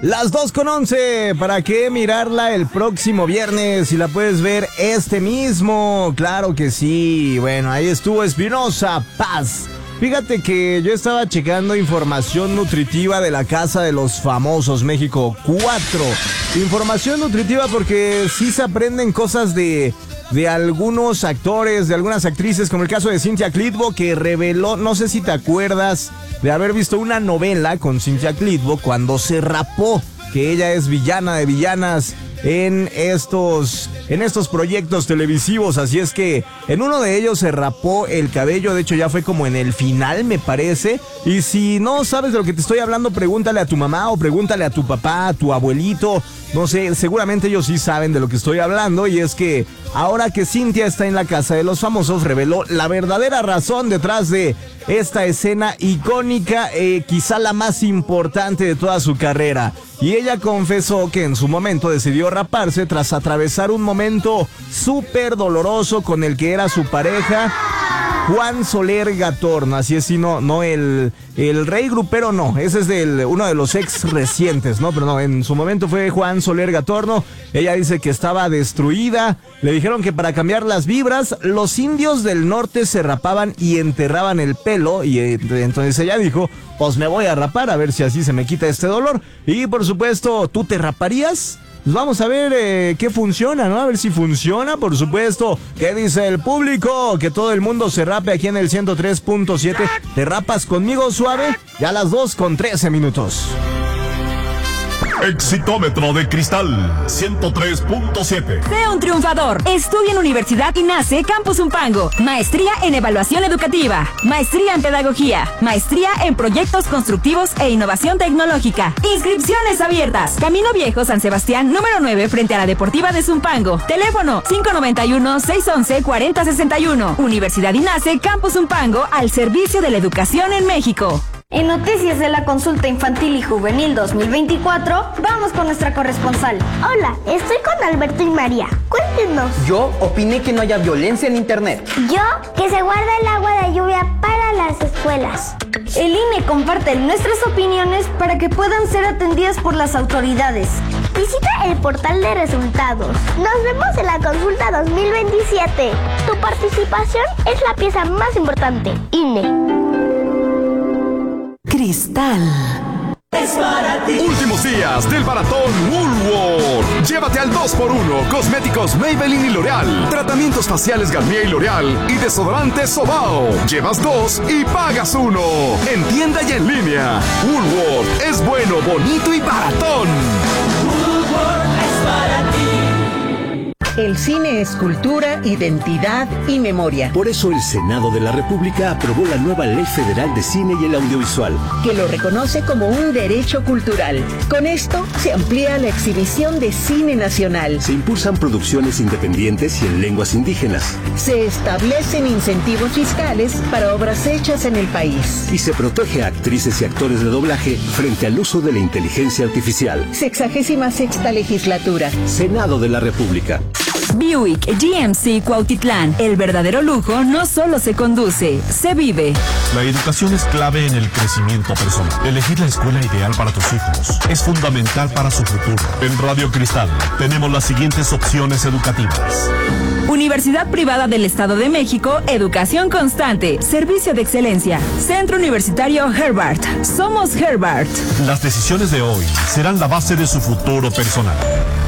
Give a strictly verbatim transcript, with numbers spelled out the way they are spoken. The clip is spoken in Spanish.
Las dos con once, ¿para qué mirarla el próximo viernes si la puedes ver este mismo? Claro que sí. Bueno, ahí estuvo Espinosa Paz. Fíjate que yo estaba checando información nutritiva de la Casa de los Famosos México cuatro. Información nutritiva porque sí se aprenden cosas de, de algunos actores, de algunas actrices, como el caso de Cynthia Clitbo, que reveló, no sé si te acuerdas de haber visto una novela con Cynthia Clitbo cuando se rapó, que ella es villana de villanas en estos, en estos proyectos televisivos. Así es que en uno de ellos se rapó el cabello, de hecho ya fue como en el final, me parece. Y si no sabes de lo que te estoy hablando, pregúntale a tu mamá o pregúntale a tu papá, a tu abuelito. No sé, seguramente ellos sí saben de lo que estoy hablando. Y es que ahora que Cynthia está en la Casa de los Famosos, reveló la verdadera razón detrás de esta escena icónica, eh, quizá la más importante de toda su carrera. Y ella confesó que en su momento decidió raparse tras atravesar un momento súper doloroso con el que era su pareja, Juan Soler Gatorno. Así es, y no, no el, el rey grupero, no, ese es del, uno de los ex recientes, ¿no? Pero no, en su momento fue Juan Soler Gatorno. Ella dice que estaba destruida. Le dijeron que para cambiar las vibras, los indios del norte se rapaban y enterraban el pelo. Y eh, entonces ella dijo, pues me voy a rapar a ver si así se me quita este dolor. Y por supuesto, ¿tú te raparías? Pues vamos a ver eh, qué funciona, ¿no? A ver si funciona, por supuesto. ¿Qué dice el público? Que todo el mundo se rape aquí en el ciento tres punto siete. ¿Te rapas conmigo, suave? Ya las dos con trece minutos. Exitómetro de Cristal ciento tres punto siete. Sé un triunfador. Estudia en Universidad INACE Campus Zumpango. Maestría en Evaluación Educativa. Maestría en Pedagogía. Maestría en Proyectos Constructivos e Innovación Tecnológica. Inscripciones abiertas. Camino Viejo, San Sebastián, número nueve, frente a la Deportiva de Zumpango. Teléfono cinco nueve uno, seis uno uno, cuatro cero seis uno. Universidad INACE Campus Zumpango, al servicio de la educación en México. En noticias de la consulta infantil y juvenil dos mil veinticuatro, vamos con nuestra corresponsal. Hola, estoy con Alberto y María. Cuéntenos. Yo opiné que no haya violencia en internet. Yo, que se guarda el agua de lluvia para las escuelas. El I N E comparte nuestras opiniones para que puedan ser atendidas por las autoridades. Visita el portal de resultados. Nos vemos en la consulta dos mil veintisiete. Tu participación es la pieza más importante. I N E. Cristal es para ti. Últimos días del maratón Woolworth. Llévate al dos por uno, cosméticos Maybelline y L'Oreal, tratamientos faciales Garnier y L'Oreal y desodorante Sobao. Llevas dos y pagas uno. En tienda y en línea. Woolworth es bueno, bonito y baratón. Woolworth es para ti. El cine es cultura, identidad y memoria. Por eso el Senado de la República aprobó la nueva Ley Federal de Cine y el Audiovisual, que lo reconoce como un derecho cultural. Con esto se amplía la exhibición de cine nacional. Se impulsan producciones independientes y en lenguas indígenas. Se establecen incentivos fiscales para obras hechas en el país. Y se protege a actrices y actores de doblaje frente al uso de la inteligencia artificial. Sexagésima sexta legislatura. Senado de la República. Buick G M C Cuautitlán. El verdadero lujo no solo se conduce, se vive. La educación es clave en el crecimiento personal. Elegir la escuela ideal para tus hijos es fundamental para su futuro. En Radio Cristal tenemos las siguientes opciones educativas. Universidad Privada del Estado de México, Educación Constante, Servicio de Excelencia. Centro Universitario Herbart. Somos Herbart. Las decisiones de hoy serán la base de su futuro personal.